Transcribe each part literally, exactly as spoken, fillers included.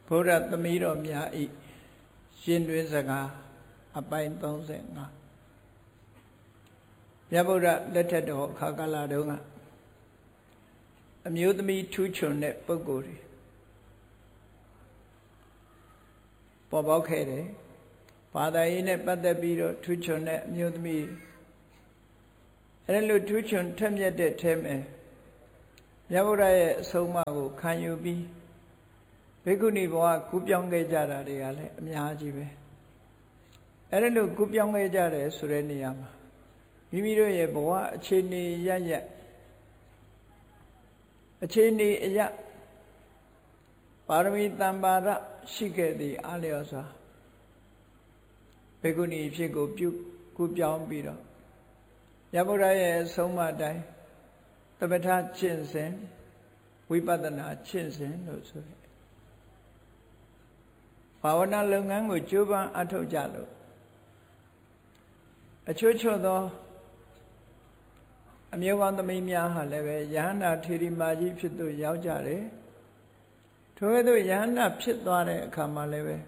ဘုရားသမီးတော်များဤရှင်တွင်စကားအပိုင်း၃၅မြတ်ဗုဒ္ဓလက်ထက်တော်အခါကာလတုန်းကအမျိုးသမီးထူးချွန်တဲ့ပုဂ္ဂိုလ်တွေပေါ်ပေါက်ခဲ့တယ်ဘာသာရေးနဲ့ပတ်သက်ပြီးတော့ထူးချွန်တဲ့အမျိုးသမီးအဲလိုထူးချွန်ထက်မြက်တဲ့ထဲမှာမြတ်ဗုဒ္ဓရဲ့အဆုံးအမကိုခံယူပြီးဘိက္ခုနီဘဝကူးပြောင်းခဲ့ကြတာတွေကလည်းအများကြီးပဲအဲလိုကူးပြောင်းခဲ့ကြတယ်ဆိုတဲ့နေရာမှာမိမိတို့ရဲ့ဘဝအခြေအနေရရအခြေအနေအရပါရမီတမ္ပါရရှိခဲ့သည့်အားလျော်စွာဘိက္ခုနီဖြစ်ကိုပြုကူးပြောင်းပြီးတော့မြတ်ဗုဒ္ဓရဲ့အဆုံးအမတိုင်းသမထကျင့်စဉ်ဝိပဿနာကျင့်စဉ်လို့ဆိုတယ်ဘာဝနာလုပ်ငန်းကိုကြိုးပမ်းအထောက်ကြလို့အချို့ချို့သောအမျိုးကောင်းသမီးများဟာလည်းပဲယဟန္တာထေရီမာကြီးဖြစ်သူရောက်ကြတယ်ထို့သောယဟန္တာဖြစ်သွားတဲ့အခါမှာလည်းပဲ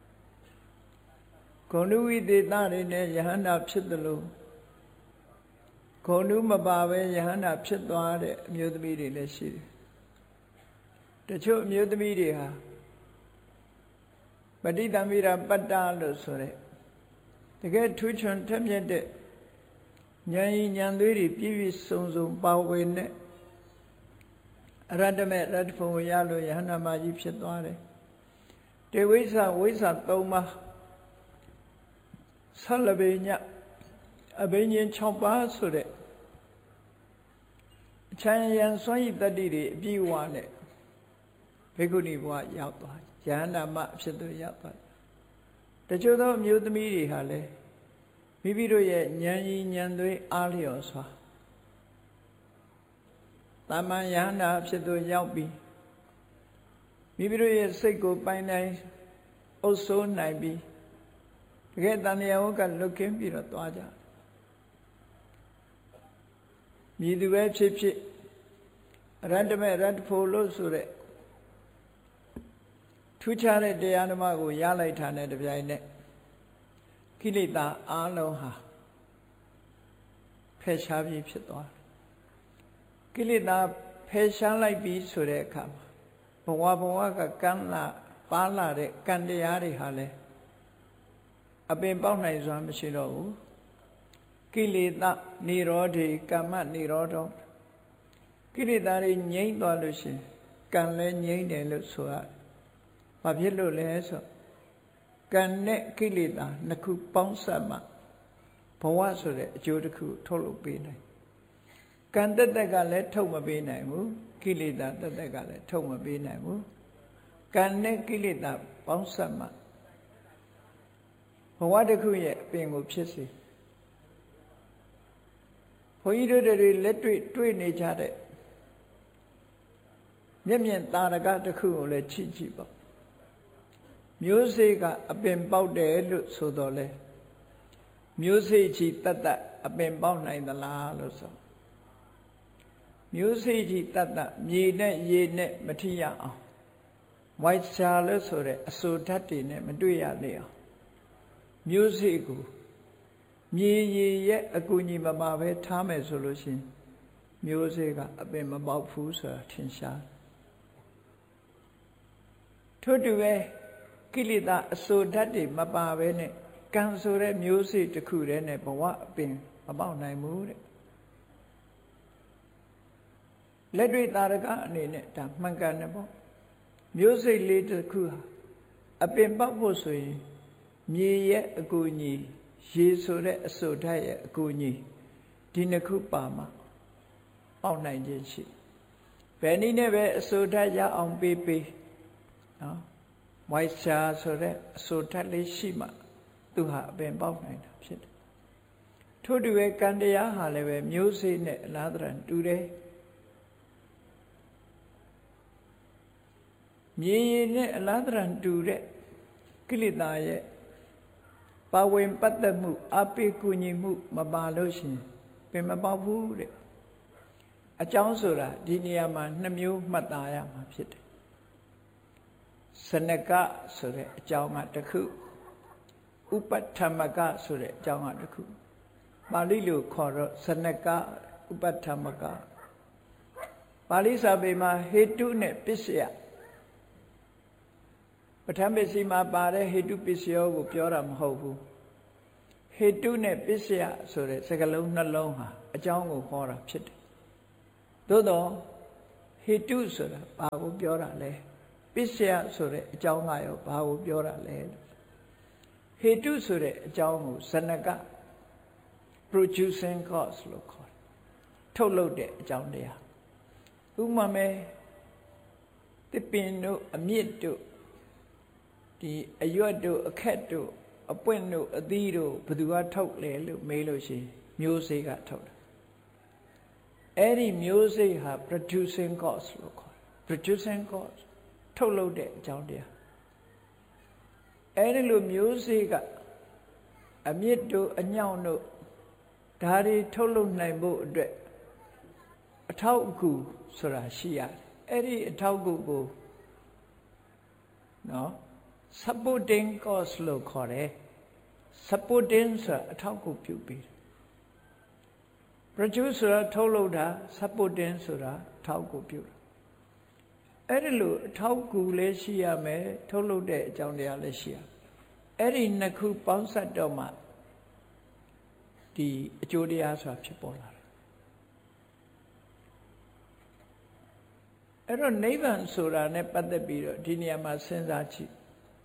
ဂုဏဝိသေသတွေနဲ့ယဟန္တာဖြစ်သလိုဂုဏမပါပဲယဟန္တာဖြစ်သွားတဲ့အမျိုးသမီးတွေလည်းရှိတယ်တချို့အမျိုးသမီးတွေဟာပဋိသမိရာပတ္တလို့ဆိုတဲ့တကယ်ထူးချွန်ထက်မြက်တဲ့ဉာဏ်ဤဉာဏ်သွေးတွေပြည့်ပြည့်စုံစုံပါဝင်တဲ့အရတ္တမေရတ္တဖို့ရလို့ယဟန္တာမကြီးဖြစ်သွားတယ်တေဝိသဝိသသုံးပါးဆလဘေညအဘိညာဉ်၆ပါးဆိုတဲ့အချမ်းရံစွမ်းရည်တတ္တိတွေအပြည့်အဝနဲ့ဘိက္ခုနီဘဝရောက်သွားယဟန္တာမဖြစ်သူရောက်သွားတချို့သောအမျိုးသမီးတွေဟာလည်းမိမိတို့ရဲ့ဉာဏ်ကြီးဉာဏ်သွေးအားလျော်စွာတာမန်ယဟန္တာဖြစ်သူရောက်ပြီးမိမိတို့ရဲ့စိတ်ကိုပိုင်နိုင်အုပ်စိုးနိုင်ပြီးတကယ်တန်မြတ်ဝကလွတ်ကင်းပြီးတော့သွားကြမြည်သူပဲဖြစ်ဖြစ်ရတ္တမေရတ္တဖို့လို့ဆိုတဲ့ထူးခြားတဲ့တရားဓမ္မကိုရလိုက်တာနဲ့တပြိုင်နက်ကိလေသာအလုံးဟာဖယ်ရှားပြီးဖြစ်သွားတယ်ကိလေသာဖယ်ရှားလိုက်ပြီးဆိုတဲ့အခါမှာဘဝဘဝကကံလာပါလာတဲ့ကံတရားတွေဟာလည်းအပင်ပေါက်နိုင်စွာမရှိတော့ဘူးကိလေသာនិရောဓေကမ္မនិရောဓောကိလေသာတွေငြိမ့်သွားလို့ရှိရင်ကံလည်းငြိမ့်တယ်လို့ဆိုရတယ်ဘာဖြစ်လို့လဲဆိုကံနဲ့ကိလေသာနှစ်ခုပေါင်းစပ်မှဘဝဆိုတဲ့အကျိုးတစ်ခုထုတ်လုပ်ပေးနိုင်ကံတက်တက်ကလည်းထုတ်မပေးနိုင်ဘူးကိလေသာတက်တက်ကလည်းထုတ်မပေးနိုင်ဘူးကံနဲ့ကိလေသာပေါင်းစပ်မှဘဝတစ်ခုရဲ့အပင်ကိုဖြစ်စေဘုန်းကြီးတို့တွေလက်တွေ့တွေ့နေကြတဲ့မျက်မြင်သာရကတစ်ခုကိုလည်းချိကြည့်ပေါ့မျိုးစေ့ကအပင်ပေါက်တယ်လို့ဆိုတော့လေမျိုးစေ့ချီတတ်တတ်အပင်ပေါက်နိုင်သလားလို့ဆိုမျိုးစေ့ချီတတ်တတ်မြေနဲ့ရေနဲ့မထိရအောင်ဝိုက်ချာလို့ဆိုတဲ့အဆိုဓာတ်တွေနဲ့မတွေ့ရလေအောင်မျိုးစေ့ကိုမြေရေရဲ့အကူအညီမပါပဲထားမယ်ဆိုလို့ရှိရင်မျိုးစေ့ကအပင်မပေါက်ဘူးဆိုတာထင်ရှားထို့တူပဲကိလေသာအဆိုဓာတ်တွေမပါပဲနဲ့ကံဆိုတဲ့မျိုးစေ့တစ်ခုတည်းနဲ့ဘဝအပင်မပေါက်နိုင်ဘူးတဲ့လက်တွေ့သာရကအနေနဲ့ဒါမှန်ကန်တယ်ပေါ့မျိုးစေ့လေးတစ်ခုဟာအပင်ပေါက်ဖို့ဆိုရင်မြေရဲ့အကူအညီရေဆိုတဲ့အဆိုဓာတ်ရဲ့အကူအညီဒီနှစ်ခုပါမှပေါက်နိုင်ခြင်းရှိဘယ်နည်းနဲ့ပဲအဆိုဓာတ်ရအောင်ပေးပေးနော်ဝိုက်ရှာဆိုတဲ့အဆိုဓာတ်လေးရှိမှသူဟာအပင်ပေါက်နိုင်တာဖြစ်တယ်ထို့တူပဲကံတရားဟာလည်းပဲမျိုးစေ့နဲ့အလားတန်တူတယ်မြေရည်နဲ့အလားတန်တူတဲ့ကိလေသာရဲ့ပါဝင်ပတ်သက်မှုအပိကူညီမှုမပါလို့ရှိရင်ပင်မပေါက်ဘူးတဲ့အကြောင်းဆိုတာဒီနေရာမှာနှစ်မျိုးမှတ်သားရမှာဖြစ်တယ်စနကဆိုတဲ့အကြောင်းကတစ်ခုဥပဋ္ဌမကဆိုတဲ့အကြောင်းကတစ်ခုပါဠိလိုခေါ်တော့စနကဥပဋ္ဌမကပါဠိစာပေမှာဟေတုနဲ့ပစ္စယပဋ္ဌာန်းပစ္စည်းမှာပါတဲ့ဟေတုပစ္စယောကိုပြောတာမဟုတ်ဘူးဟေတုနဲ့ပစ္စယဆိုတဲ့စကားလုံးနှလုံးဟာအကြောင်းကိုခေါ်တာဖြစ်တယ်သို့တော့ဟေတုဆိုတာဘာကိုပြောတာလဲပစ္စယဆိုတဲ့အကြောင်းကရောဘာကိုပြောတာလဲဟေတုဆိုတဲ့အကြောင်းကိုဇနက producing cause လို့ခေါ်တယ်ထုတ်လုပ်တဲ့အကြောင်းတရားဥပမာမဲ့တစ်ပင်တို့အမြင့်တို့ဒီအရွက်တို့အခက်တို့အပွင့်တို့အသီးတို့ဘယ်သူကထုတ်လဲလို့မေးလို့ရှိရင်မျိုးစေ့ကထုတ်တယ်အဲ့ဒီမျိုးစေ့ဟာ producing cause လို့ခေါ်တယ် producing cause ထုတ်လုပ်တဲ့အကြောင်းတရားအဲ့ဒီလိုမျိုးစေ့ကအမြင့်တို့အညောင်းတို့ဒါတွေထုတ်လုပ်နိုင်ဖို့အတွက်အထောက်အကူဆိုတာရှိရတယ်အဲ့ဒီအထောက်အကူကိုနော် supporting cause လို့ခေါ်တယ် supporting ဆိုတာအထောက်အကူပြုပေးတယ် produce ဆိုတာထုတ်လုပ်တာ supporting ဆိုတာအထောက်အကူပြုတာအဲ့ဒီလိုအထောက်အကူလည်းရှိရမယ်ထုတ်လုပ်တဲ့အကြောင်းတရားလည်းရှိရအဲ့ဒီနှစ်ခုပေါင်းစပ်တော့မှဒီအကျိုးတရားဆိုတာဖြစ်ပေါ်လာတယ်အဲ့တော့နိဗ္ဗာန်ဆိုတာနဲ့ပတ်သက်ပြီးတော့ဒီနေရာမှာစဉ်းစားကြည့်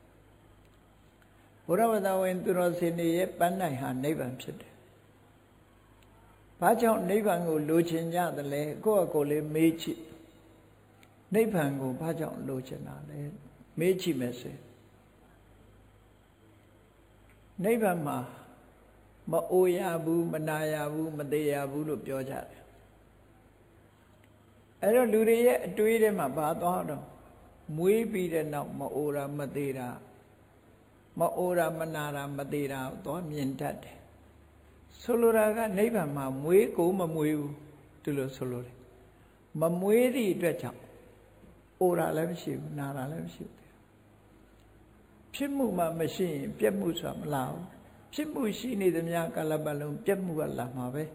ဘုရားဝတ္တဝင်သူတော်စင်တွေရဲ့ပန်းနိုင်ဟာနိဗ္ဗာန်ဖြစ်တယ်။ဘာကြောင့်နိဗ္ဗာန်ကိုလိုချင်ကြသလဲကိုယ့်အကိုလေးမေးကြည့်နိဗ္ဗာန်ကိုဘာကြောင့်လိုချင်တာလဲမေးကြည့်မယ်ဆိုနိဗ္ဗာန်မှာမအိုရဘူးမနာရဘူးမသေးရဘူးလို့ပြောကြတယ်အဲ့တော့လူတွေရဲ့အတွေးထဲမှာဘာသွားတော့မွေးပြီးတဲ့နောက်မအိုတာမသေးတာမအိုတာမနာတာမသေးတာသွားမြင်တတ်တယ်ဆိုလိုတာကနိဗ္ဗာန်မှာမွေးကိုမမွေးဘူးဒီလိုဆိုလိုတယ်မမွေးသည့်အတွက်ကြောင့်အိုတာလည်းမရှိဘူးနာတာလည်းမရှိဘူးဖြစ်မှုမှမရှိရင်ပြက်မှုဆိုတာမလာဘူးဖြစ်မှုရှိနေသမျှကာလပတ်လုံးပြက်မှုကလာမှာပဲ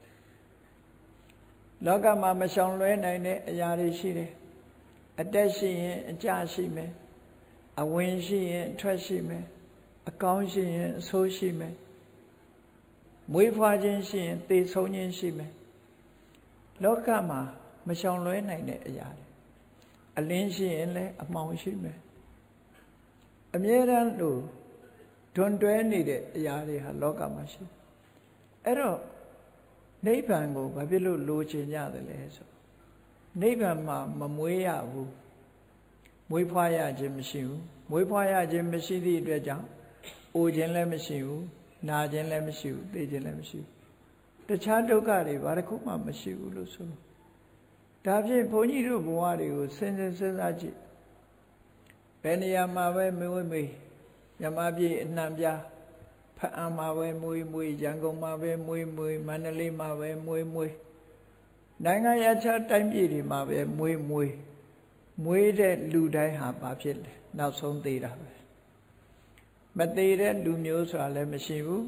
လောကမှာမရှောင်လွဲနိုင်တဲ့အရာတွေရှိတယ်အတက်ရှိရင်အကျရှိမယ်အဝင်ရှိရင်အထွက်ရှိမယ်အကောင်းရှိရင်အဆိုးရှိမယ်မွေးဖွားခြင်းရှိရင်သေဆုံးခြင်းရှိမယ်လောကမှာမရှောင်လွဲနိုင်တဲ့အရာတွေအလင်းရှိရင်လည်းအမှောင်ရှိမယ်အမြဲတမ်းလို့တွန်တွဲနေတဲ့အရာတွေဟာလောကမှာရှိအဲ့တော့နိဗ္ဗာန်ကိုဘာဖြစ်လို့လိုချင်ကြသလဲဆိုနိဗ္ဗာန်မှာမမွေးရဘူးမွေးဖွားရခြင်းမရှိဘူးမွေးဖွားရခြင်းမရှိသည့်အတွက်ကြောင့်အိုခြင်းလည်းမရှိဘူးနာခြင်းလည်းမရှိဘူးသိခြင်းလည်းမရှိဘူးတခြားဒုက္ခတွေဘာတစ်ခုမှမရှိဘူးလို့ဆိုလို့ဒါဖြင့်ဘုန်းကြီးတို့ဘဝတွေကိုစဉ်းစားစဉ်းစားကြည့်ဘယ်နေရာမှာပဲမွေးမွေးမြမပြည်အနှံပြဖအံမှာပဲမွေးမွေးရန်ကုန်မှာပဲမွေးမွေးမန္တလေးမှာပဲမွေးမွေးနိုင်ငံရခြားတိုင်းပြည်တွေမှာပဲမွေးမွေးမွေးတဲ့လူတိုင်းဟာဘာဖြစ်လဲနောက်ဆုံးသေးတာပဲမသေးတဲ့လူမျိုးဆိုတာလည်းမရှိဘူး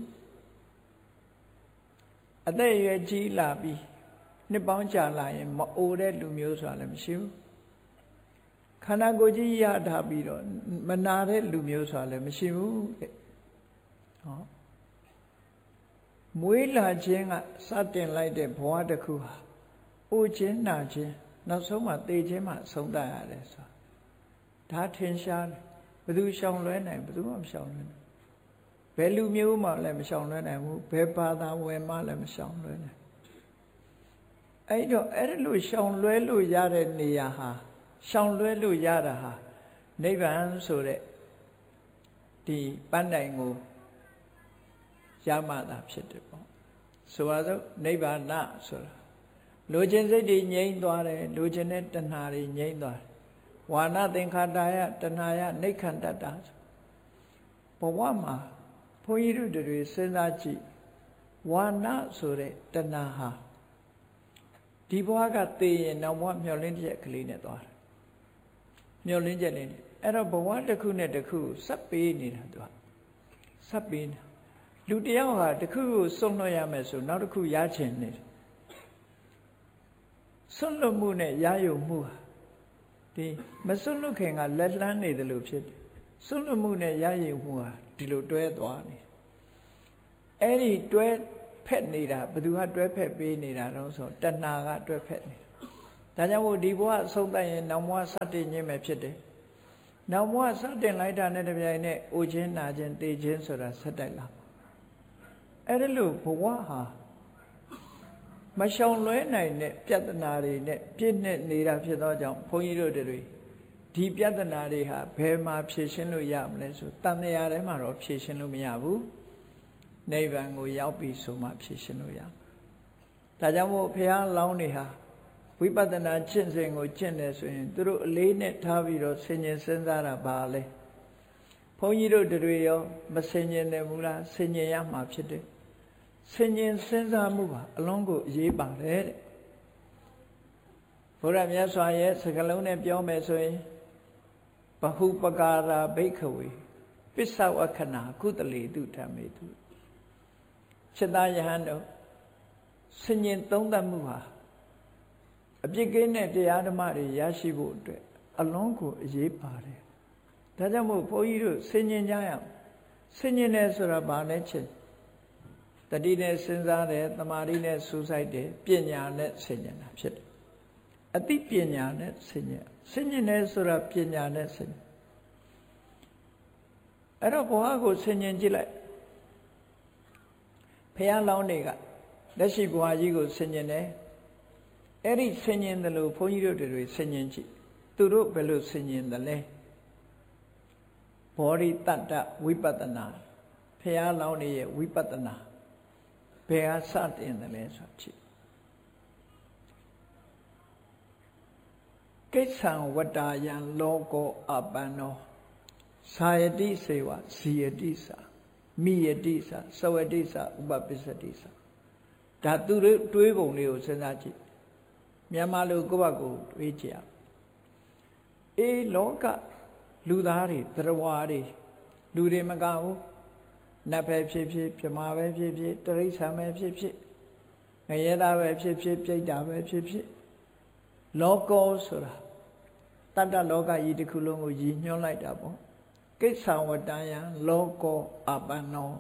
အသက်အရွယ်ကြီးလာပြီးနှစ်ပေါင်းကြာလာရင်မအိုတဲ့လူမျိုးဆိုတာလည်းမရှိဘူးခန္ဓာကိုယ်ကြီးရထားပြီးတော့မနာတဲ့လူမျိုးဆိုတာလည်းမရှိဘူးတဲ့ဟောမွေးလာခြင်းကစတင်လိုက်တဲ့ဘဝတစ်ခုဟာအိုခြင်းနာခြင်းနောက်ဆုံးမှသေခြင်းမှဆုံးသတ်ရတယ်ဆိုတာဒါထင်ရှားတယ်ဘယ်သူရှောင်လွဲနိုင်ဘယ်သူမှမရှောင်လွဲနိုင်ဘယ်လူမျိုးမှလည်းမရှောင်လွဲနိုင်ဘူးဘယ်ဘာသာဝင်မှလည်းမရှောင်လွဲနိုင်အဲ့တော့အဲ့လိုရှောင်လွဲလို့ရတဲ့နေရာဟာရှောင်လွဲလို့ရတာဟာနိဗ္ဗာန်ဆိုတဲ့ဒီပန်းတိုင်ကိုရမှသာဖြစ်တယ်ပေါ့ဆိုပါစို့နိဗ္ဗာန်ဆိုတာလိုချင်စိတ်တွေငြိမ်းသွားတယ်လိုချင်တဲ့တဏှာတွေငြိမ်းသွားတယ်ဝါနသင်္ခါတာယတဏှာယနိခန္တတဘဝမှာဘုန်းကြီးတို့တွေစဉ်းစားကြည့်ဝါနဆိုတဲ့တဏှာဟာဒီဘဝကသိရင်နောက်ဘဝမျောလင်းချက်ကလေးနဲ့သွားတယ်မျောလင်းချက်လေးနဲ့အဲ့တော့ဘဝတစ်ခုနဲ့တစ်ခုစပ်ပေးနေတာသူကစပ်ပေးနေလူတယောက်ဟာတစ်ခုကိုစွန့်လွတ်ရမယ်ဆိုနောက်တစ်ခုရချင်နေတယ်စွန့်လွတ်မှုနဲ့ရယူမှုဟာဒီမစွန့်လွတ်ခင်ကလက်လန်းနေတယ်လို့ဖြစ်တယ်စွန့်လွတ်မှုနဲ့ရယူမှုဟာဒီလိုတွဲသွားနေအဲ့ဒီတွဲဖက်နေတာဘယ်သူကတွဲဖက်ပေးနေတာတော့ဆိုတဏှာကတွဲဖက်နေတာဒါကြောင့်မို့ဒီဘဝအဆုံးသတ်ရင်နောက်ဘဝစတင်ခြင်းပဲဖြစ်တယ်နောက်ဘဝစတင်လိုက်တာနဲ့တပြိုင်နက်အိုခြင်းနာခြင်းတေခြင်းဆိုတာဆက်တိုက်လာအဲ့ဒါလို့ဘဝဟာမရှောင်လွဲနိုင်တဲ့ပြဿနာတွေနဲ့ပြည့်နေနေတာဖြစ်သောကြောင့်ဘုန်းကြီးတို့တွေဒီပြဿနာတွေဟာဘယ်မှာဖြေရှင်းလို့ရမလဲဆိုတန်တရားထဲမှာတော့ဖြေရှင်းလို့မရဘူးနိဗ္ဗာန်ကိုရောက်ပြီဆိုမှဖြေရှင်းလို့ရဒါကြောင့်မို့ဘုရားလောင်းတွေဟာဝိပဿနာကျင့်စဉ်ကိုကျင့်တယ်ဆိုရင်သူတို့အလေးနဲ့ထားပြီးတော့ဆင်ញင်စဉ်းစားတာပါလဲဘုန်းကြီးတို့တွေရောမဆင်ញင်တယ်ဘူးလားဆင်ញင်ရမှာဖြစ်တယ်ဆင်ញင်စဉ်းစားမှုပါအလုံးကိုအရေးပါတယ်တဲ့ဘုရားမြတ်စွာရဲ့စကားလုံးနဲ့ပြောမယ်ဆိုရင်ဘဟုပကာရာဘိက္ခဝေပစ္စဝက္ခဏာကုသလေတုဓမ္မေတုစိတ္တယဟန်တို့ဆင်ញင်သုံးသပ်မှုဟာအပြစ်ကင်းတဲ့တရားဓမ္မတွေရရှိဖို့အတွက်အလုံးကိုအရေးပါတယ်ဒါကြောင့်မို့ဘုန်းကြီးတို့ဆင်ញင်ကြရအောင်ဆင်ញင်တယ်ဆိုတာဘာလဲချင်းတတိနဲ့စဉ်းစားတယ်တမာတိနဲ့စူးစိုက်တယ်ပညာနဲ့ဆင်ញင်တာဖြစ်တယ်အသိပညာနဲ့ဆင်ញင်ဆင်ញင်တယ်ဆိုတာပညာနဲ့ဆင်ញင်အဲ့တော့ဘဝကိုဆင်ញင်ကြည့်လိုက်ဘုရားလောင်းတွေကလက်ရှိဘဝကြီးကိုဆင်ញင်တယ်အဲ့ဒီဆင်ញင်တယ်လို့ဘုန်းကြီးတို့တွေဆင်ញင်ကြည့်သူတို့ဘယ်လိုဆင်ញင်တယ်လဲဘောဓိတတ္တဝိပဿနာဘုရားလောင်းတွေရဲ့ဝိပဿနာဘယ်ဟာစတင်တယ်လဲဆိုကြည့်ကိစ္ဆံဝတ္တာယံလောကောအပန္နောသာယတိစေဝဇီယတိစာမိယတိစာသဝတိစာဥပပစ္စတိစာဒါသူတို့တွေးပုံလေးကိုစဉ်းစားကြည့်မြန်မာလူကိုယ့်ဘက်ကိုတွေးကြည့်အေးလောကလူသားတွေသရဝါတွေလူတွေမကဘူးနတ်ပဲဖြစ်ဖြစ်ပြမာပဲဖြစ်ဖြစ်တရိစ္ဆာန်ပဲဖြစ်ဖြစ်ငရဲသားပဲဖြစ်ဖြစ်ပြိတ္တာပဲဖြစ်ဖြစ်လောကောဆိုတာတတ္တလောကကြီးတစ်ခုလုံးကိုရည်ညွှန်းလိုက်တာပေါ့ကိစ္ဆဝတ္တယံလောကောအပန္နော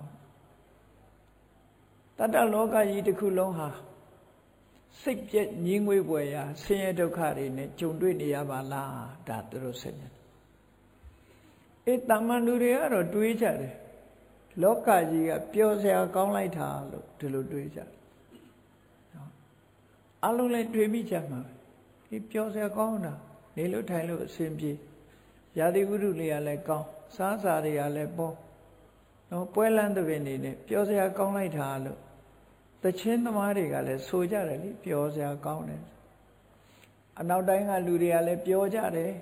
တတ္တလောကကြီးတစ်ခုလုံးဟာစိတ်ပြည့်ငြင်းငွေ့ပွေရာဆင်းရဲဒုက္ခတွေနဲ့ကြုံတွေ့နေရပါလားဒါသူတို့ဆင်ញင်အေးတမန်လူတွေကတော့တွေးကြတယ်လောကကြီးကပျော်စရာကောင်းလိုက်တာလို့ဒီလိုတွေးကြတယ်နော်အလုံးလည်းတွေးမိကြမှာဒီပျော်စရာကောင်းတာနေလို့ထိုင်လို့အဆင်ပြေရာသီဥတုလေးကလည်းကောင်းစားစာတွေကလည်းပေါ်နော်ပွဲလန်းသဘင်နေနဲ့ပျော်စရာကောင်းလိုက်တာလို့တချင်းသမားတွေကလည်းဆိုကြတယ်လေပျော်စရာကောင်းတယ်အနောက်တိုင်းကလူတွေကလည်းပြောကြတယ်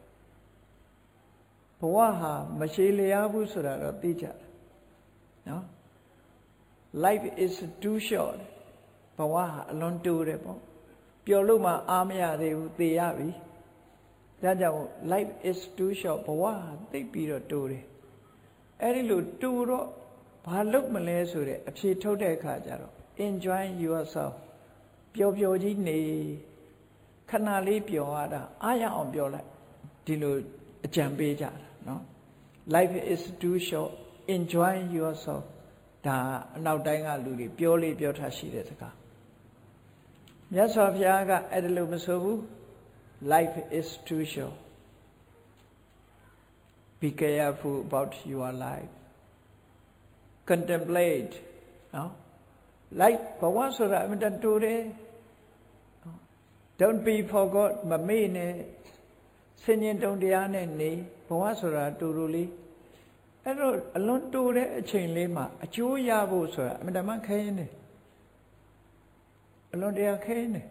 ဘဝဟာမရှည်လျားဘူးဆိုတာတော့သိကြတယ်နော် life is too short ဘဝဟာအလွန်တိုးတယ်ပေါ့ပျော်လို့မှအားမရသေးဘူးသေရပြီဒါကြောင့် life is too short ဘဝဟာသိပြီးတော့တိုးတယ်အဲ့ဒီလိုတိုးတော့ဘာလုပ်မလဲဆိုတဲ့အဖြေထုတ်တဲ့အခါကျတော့ enjoy yourself ပျော်ပျော်ကြီးနေခဏလေးပျော်ရတာအားရအောင်ပျော်လိုက်ဒီလိုအကြံပေးကြတာနော် life is too short enjoy yourself ဒါအနောက်တိုင်းကလူတွေပြောလေးပြောထားရှိတဲ့စကားမြတ်စွာဘုရားကအဲ့ဒါလို့မဆိုဘူး life is too short be careful about your life contemplate နော် life ဘဝဆိုတာအမှန်တူတယ် don't be forgot မမေ့နဲ့ဆင်ញင်တုံတရားနဲ့နေဘဝဆိုတာတူတူလေးအဲ့တော့အလွန်တူတဲ့အချိန်လေးမှာအကျိုးရဖို့ဆိုတာအမှန်တမ်းခဲရင်နေအလွန်တရားခဲနေ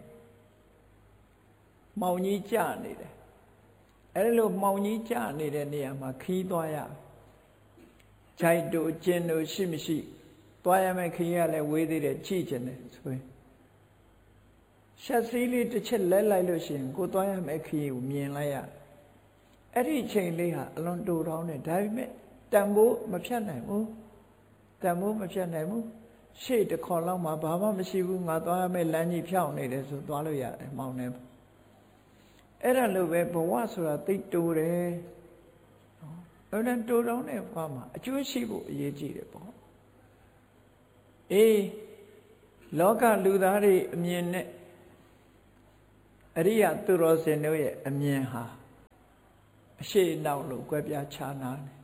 မောင်ကြီးကြနေတယ်အဲ့လိုမောင်ကြီးကြနေတဲ့နေရာမှာခီးသွားရခြိုက်တို့ကျင်းတို့ရှိမရှိသွားရမယ်ခီးရလဲဝေးသေးတယ်ကြည့်ချင်တယ်ဆိုရင်ရှက်စည်းလေးတစ်ချက်လဲလိုက်လို့ရှိရင်ကိုသွားရမယ်ခီးကိုမြင်လိုက်ရအဲ့ဒီချိန်လေးဟာအလွန်တိုတောင်းတယ်ဒါပေမဲ့တန်ဖိုးမဖြတ်နိုင်ဘူးတန်ဖိုးမဖြတ်နိုင်ဘူးရှေ့တစ်ခေါက်လောက်မှဘာမှမရှိဘူးငါသွားရမယ့်လမ်းကြီးဖြောင်းနေတယ်ဆိုသွားလို့ရတယ်မောင်းနေအဲ့ဒါလိုပဲဘဝဆိုတာသိတိုးတယ်နော်အဲ့ဒါတိုးတောင်းတဲ့ဘဝမှာအကျိုးရှိဖို့အရေးကြီးတယ်ပေါ့အေးလောကလူသားတွေအမြင်နဲ့အရိယသူတော်စင်တို့ရဲ့အမြင်ဟာအရှိနောက်လို့ကွဲပြားခြားနားတယ်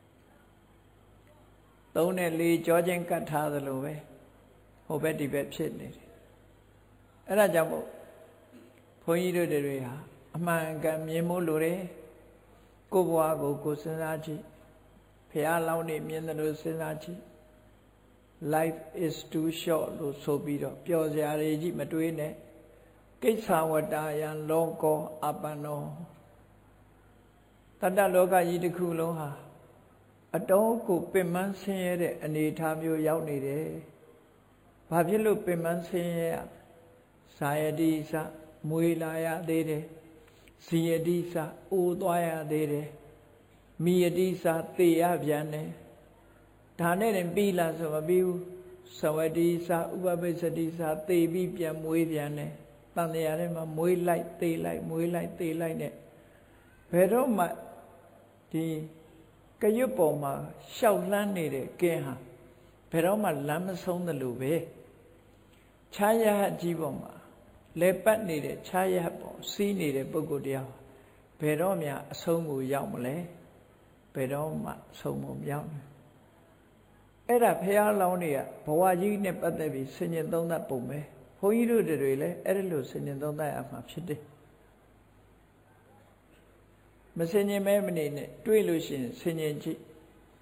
သုံးနဲ့လေးကြောချင်းကတ်ထားသလိုပဲဟိုဘက်ဒီဘက်ဖြစ်နေတယ်အဲ့ဒါကြောင့်မို့ဘုန်းကြီးတို့တွေဟာအမှန်ကန်မြင်မို့လို့တယ်ကိုယ့်ဘဝကိုကိုယ်စဉ်းစားကြည့်ဖះလောင်းနေမြင်တယ်လို့စဉ်းစားကြည့် life is too short လို့ဆိုပြီးတော့ပျော်စရာတွေကြီးမတွေးနဲ့ကိစ္ဆဝတ္တယံလောကောအပ္ပန္နောတတ္တလောကကြီးတစ်ခုလုံးဟာအတော်ကိုပင်ပန်းဆင်းရဲတဲ့အနေအထားမျိုးရောက်နေတယ်။ဘာဖြစ်လို့ပင်ပန်းဆင်းရဲရ။ဇာယတိစမွေလာရသေးတယ်။ဇီယတိစအိုးသွားရသေးတယ်။မိယတိစသေရပြန်တယ်။ဒါနဲ့တင်ပြီးလားဆိုမပြီးဘူး။သဝတိစဥပပိစ္စတိစသေပြီးပြန်မွေးပြန်တယ်။တန်တရားထဲမှာမွေးလိုက်သေလိုက်မွေးလိုက်သေလိုက်နဲ့ဘယ်တော့မှဒီကရွတ်ပေါ်မှာရှောက်လန်းနေတဲ့ကင်းဟာဘယ်တော့မှလမ်းမဆုံးသလိုပဲခြားရဟကြီးပေါ်မှာလဲပတ်နေတဲ့ခြားရဟပေါ်စီးနေတဲ့ပုဂ္ဂိုလ်တရားဘယ်တော့မှအဆုံးကိုရောက်မလဲဘယ်တော့မှဆုံးမရောက်ဘူးအဲ့ဒါဖះလောင်းတွေကဘဝကြီးနဲ့ပတ်သက်ပြီးဆင်ញင်သုံးသပ်ပုံပဲဘုန်းကြီးတို့တွေလည်းအဲ့ဒီလိုဆင်ញင်သုံးသပ်ရမှာဖြစ်တယ်မဆင်ញင်မဲမနေနဲ့တွေးလို့ရှိရင်ဆင်ញင်ကြည့်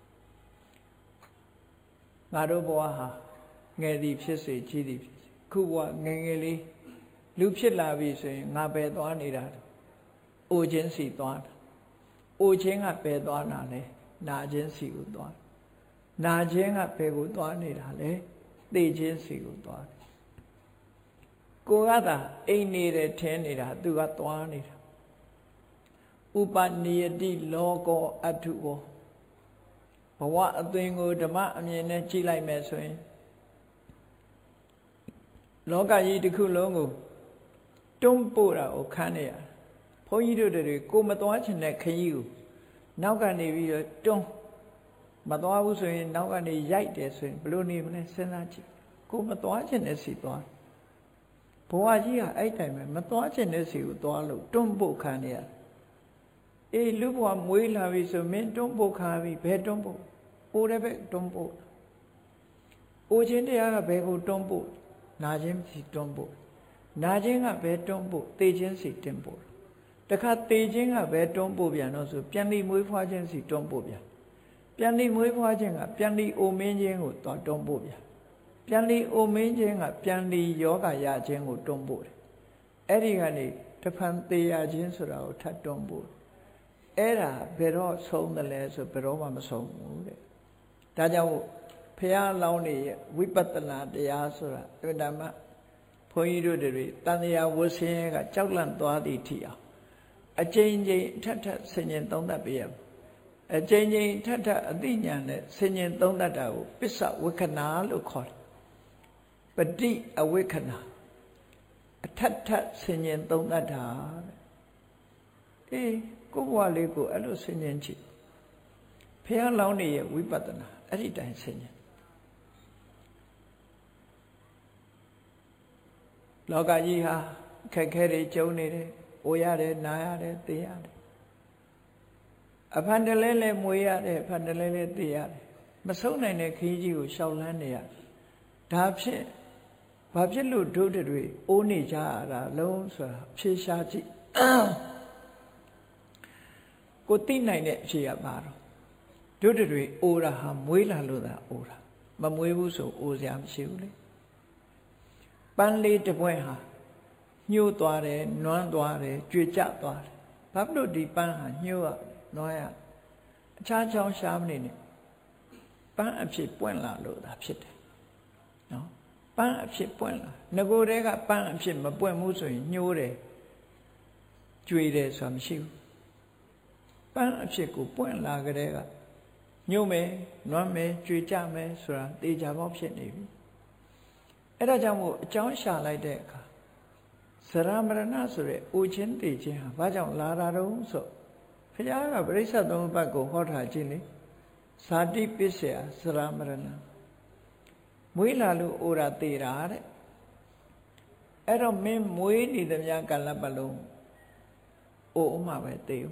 ငါတို့ဘဝဟာငယ်သည်ဖြစ်စေကြီးသည်ဖြစ်စေခုဘဝငယ်ငယ်လေးလူဖြစ်လာပြီဆိုရင်ငါပဲသွားနေတာအိုခြင်းစီသွားတာအိုခြင်းကပဲသွားတာလဲနာခြင်းစီကိုသွားနာခြင်းကဘယ်ကိုသွားနေတာလဲသိခြင်းစီကိုသွားတယ်ကိုကသာအိမ်နေတယ်ထင်းနေတာသူကသွားနေတာဥပနိယတိလောကောအထုဝဘဝအသွင်ကိုဓမ္မအမြင်နဲ့ကြည့်လိုက်မယ်ဆိုရင်လောကကြီးတစ်ခုလုံးကိုတွန်းပို့တာကိုခန်းနေရဘုန်းကြီးတို့တွေကိုမသွားချင်တဲ့ခရီးကိုနောက်ကနေပြီးတော့တွန်းမသွားဘူးဆိုရင်နောက်ကနေရိုက်တယ်ဆိုရင်ဘယ်လိုနေမလဲစဉ်းစားကြည့်ကိုမသွားချင်တဲ့စီသွားဘဝကြီးကအဲ့တိုင်ပဲမသွားချင်တဲ့စီကိုသွားလို့တွန်းပို့ခန်းနေရအေးလူဘဝမွေးလာပြီဆိုမင်းတွန်းပို့ခါပြီဘယ်တွန်းပို့အိုးတဲ့ဘက်တွန်းပို့အိုးခြင်းတရားကဘယ်ကိုတွန်းပို့နာခြင်းစီတွန်းပို့နာခြင်းကဘယ်တွန်းပို့သေခြင်းစီတင်ပို့တခါသေခြင်းကဘယ်တွန်းပို့ပြန်တော့ဆိုပြန်ပြီးမွေးဖွားခြင်းစီတွန်းပို့ပြန်ပြန်ပြီးမွေးဖွားခြင်းကပြန်ပြီးအိုမင်းခြင်းကိုသွားတွန်းပို့ပြန်ပြန်ပြီးအိုမင်းခြင်းကပြန်ပြီးယောဂရခြင်းကိုတွန်းပို့တယ်အဲ့ဒီကနေတဖန်သေရခြင်းဆိုတာကိုထပ်တွန်းပို့အဲ့ဒါဘယ်တော့ဆုံးတယ်လဲဆိုဘယ်တော့မှမဆုံးဘူးတဲ့ဒါကြောင့်ဖះလောင်းနေရဲ့ဝိပဿနာတရားဆိုတာအမှန်တမ်းဘုန်းကြီးတို့တွေတန်တရားဝဆင်းရဲကကြောက်လန့်သွားသည့်ထီအောင်အကျဉ်းချင်းထပ်ထပ်ဆင်ញင်သုံးသပ်ပြရအကျဉ်းချင်းထပ်ထပ်အသိဉာဏ်နဲ့ဆင်ញင်သုံးသပ်တာကိုပစ္စဝေခဏလို့ခေါ်တယ်ပฏิအဝေခဏအထပ်ထပ်ဆင်ញင်သုံးသပ်တာအေးကိုယ်ဘဝလေးကိုအဲ့လိုဆင်ញင်ကြည့်ဖះလောင်းနေရဲ့ဝိပဿနာအဲ့ဒီတိုင်းဆင်ញင်လောကကြီးဟာခက်ခဲတွေကြုံနေတယ်။အိုရတယ်နာရတယ်သိရတယ်။အဖန်တလဲလဲမွေရတယ်အဖန်တလဲလဲသိရတယ်။မဆုံးနိုင်တဲ့ခရီးကြီးကိုရှောက်လန်းနေရတယ်။ဒါဖြစ်ဘာဖြစ်လို့ဒုဒတွေအိုးနေကြရတာလုံးဆိုတာဖြေရှားကြည့်။ကိုသိနိုင်တဲ့အဖြေကပါတော့ဒုတွေအိုးတာဟာမွေးလာလို့သာအိုးတာမမွေးဘူးဆိုအိုးစရာမရှိဘူးလေပန်းလေးတစ်ပွင့်ဟာညှို့သွားတယ်နွမ်းသွားတယ်ကြွေကျသွားတယ်ဘာဖြစ်လို့ဒီပန်းဟာညှို့ရနွမ်းရအခြားချောင်းရှားမနေနဲ့ပန်းအဖြစ်ပွင့်လာလို့သာဖြစ်တယ်နော်ပန်းအဖြစ်ပွင့်လာငကိုယ်တည်းကပန်းအဖြစ်မပွင့်ဘူးဆိုရင်ညှို့တယ်ကြွေတယ်ဆိုတာမရှိဘူးန်းအဖြစ်ကိုပွင့်လာကြတဲ့ကညှို့မယ်နွမ်းမယ်ကြွေကြမယ်ဆိုတာတေချာပေါက်ဖြစ်နေပြီအဲ့ဒါကြောင့်မို့အကြောင်းရှာလိုက်တဲ့အခါဇရမရဏဆိုတဲ့အိုခြင်းတေခြင်းဟာဘာကြောင့်လာတာတုံးဆိုဘုရားကပရိစ္ဆေသုံးပတ်ကိုဟောထားခြင်းလေဇာတိပစ္စယဇရမရဏမွေးလာလို့အိုတာတေတာတဲ့အဲ့တော့မင်းမွေးနေသမျှကာလပတ်လုံးအိုဥမှာပဲတေ